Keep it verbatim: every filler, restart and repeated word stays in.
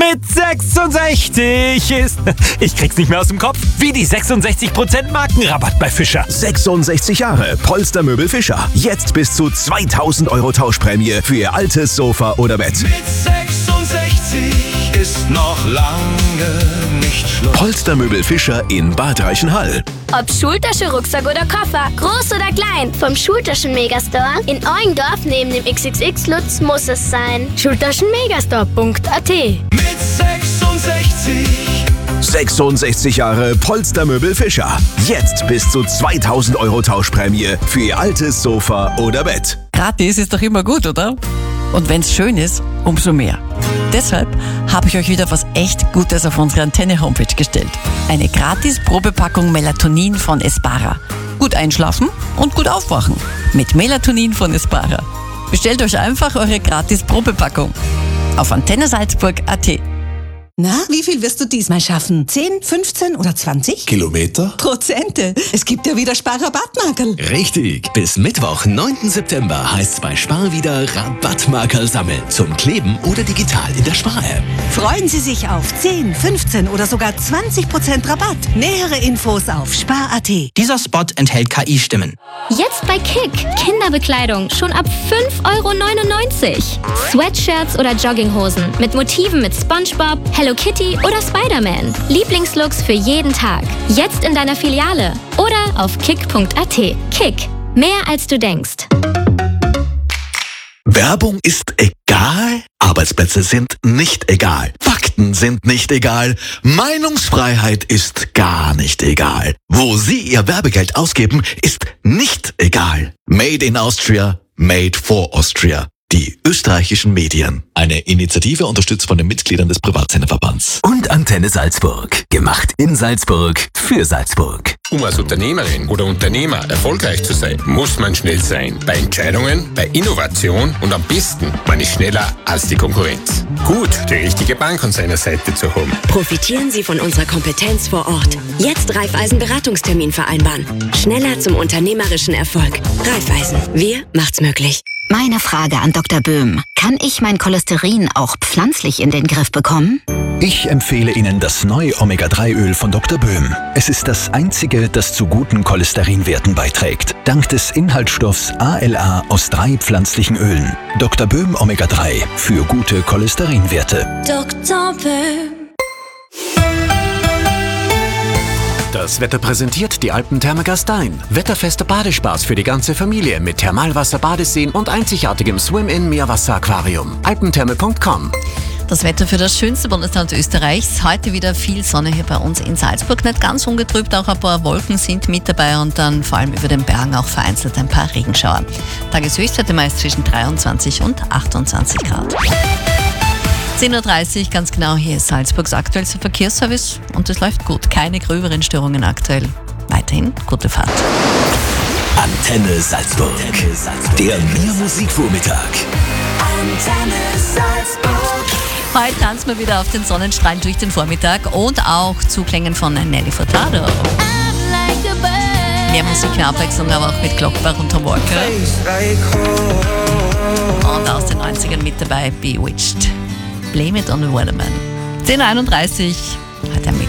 Mit sechsundsechzig ist... Ich krieg's nicht mehr aus dem Kopf. Wie die sechsundsechzig Prozent Markenrabatt bei Fischer. sechsundsechzig Jahre Polstermöbel Fischer. Jetzt bis zu zweitausend Euro Tauschprämie für Ihr altes Sofa oder Bett. Mit sechsundsechzig ist noch lange nicht Schluss. Polstermöbel Fischer in Bad Reichenhall. Ob Schultasche, Rucksack oder Koffer, groß oder klein, vom Schultaschen-Megastore in Eugendorf neben dem X X X Lutz muss es sein. Schultaschenmegastore punkt a t. Mit sechsundsechzig. sechsundsechzig Jahre Polstermöbel Fischer. Jetzt bis zu zweitausend Euro Tauschprämie für Ihr altes Sofa oder Bett. Gratis ist doch immer gut, oder? Und wenn's schön ist, umso mehr. Deshalb habe ich euch wieder was echt Gutes auf unsere Antenne-Homepage gestellt. Eine gratis Probepackung Melatonin von Espara. Gut einschlafen und gut aufwachen. Mit Melatonin von Espara. Bestellt euch einfach eure gratis Probepackung auf antenne salzburg punkt a t. Na, wie viel wirst du diesmal schaffen? zehn, fünfzehn oder zwanzig? Kilometer? Prozente. Es gibt ja wieder Spar-Rabattmarkerl. Richtig. Bis Mittwoch, neunten September heißt's bei Spar wieder Rabattmarkerl sammeln. Zum Kleben oder digital in der Spar-App. Freuen Sie sich auf zehn, fünfzehn oder sogar zwanzig Prozent Rabatt. Nähere Infos auf spar punkt a t. Dieser Spot enthält K I-Stimmen. Jetzt bei Kick. Kinderbekleidung schon ab fünf Euro neunundneunzig. Sweatshirts oder Jogginghosen mit Motiven mit SpongeBob, Hello Kitty oder Spider-Man. Lieblingslooks für jeden Tag. Jetzt in deiner Filiale oder auf kick punkt a t. Kick. Mehr als du denkst. Werbung ist egal, Arbeitsplätze sind nicht egal, Fakten sind nicht egal, Meinungsfreiheit ist gar nicht egal. Wo Sie Ihr Werbegeld ausgeben, ist nicht egal. Made in Austria, made for Austria. Die österreichischen Medien. Eine Initiative unterstützt von den Mitgliedern des Privatsenderverbands. Und Antenne Salzburg. Gemacht in Salzburg für Salzburg. Um als Unternehmerin oder Unternehmer erfolgreich zu sein, muss man schnell sein. Bei Entscheidungen, bei Innovation und am besten, man ist schneller als die Konkurrenz. Gut, die richtige Bank an seiner Seite zu haben. Profitieren Sie von unserer Kompetenz vor Ort. Jetzt Raiffeisen Beratungstermin vereinbaren. Schneller zum unternehmerischen Erfolg. Raiffeisen. Wir macht's möglich. Meine Frage an Doktor Böhm. Kann ich mein Cholesterin auch pflanzlich in den Griff bekommen? Ich empfehle Ihnen das neue Omega drei Öl von Doktor Böhm. Es ist das einzige, das zu guten Cholesterinwerten beiträgt. Dank des Inhaltsstoffs A L A aus drei pflanzlichen Ölen. Doktor Böhm Omega drei für gute Cholesterinwerte. Doktor Böhm. Das Wetter präsentiert die Alpentherme Gastein. Wetterfester Badespaß für die ganze Familie mit Thermalwasser, Badeseen und einzigartigem Swim-In-Meerwasser-Aquarium. alpentherme punkt com. Das Wetter für das schönste Bundesland Österreichs. Heute wieder viel Sonne hier bei uns in Salzburg. Nicht ganz ungetrübt, auch ein paar Wolken sind mit dabei und dann vor allem über den Bergen auch vereinzelt ein paar Regenschauer. Tageshöchstwerte meist zwischen dreiundzwanzig und achtundzwanzig Grad. zehn Uhr dreißig, ganz genau, hier ist Salzburgs aktuellster Verkehrsservice und es läuft gut. Keine gröberen Störungen aktuell. Weiterhin gute Fahrt. Antenne Salzburg. Antenne Salzburg. Der Mehr Musikvormittag. Antenne Salzburg. Heute tanzen wir wieder auf den Sonnenstrahlen durch den Vormittag und auch zu Klängen von Nelly Furtado. Mehr Musik, mehr Abwechslung, aber auch mit Glockbach und Tom Walker. Und aus den neunzigern mit dabei Bewitched. Blame It on the Weatherman. zehn Uhr einunddreißig, heute ein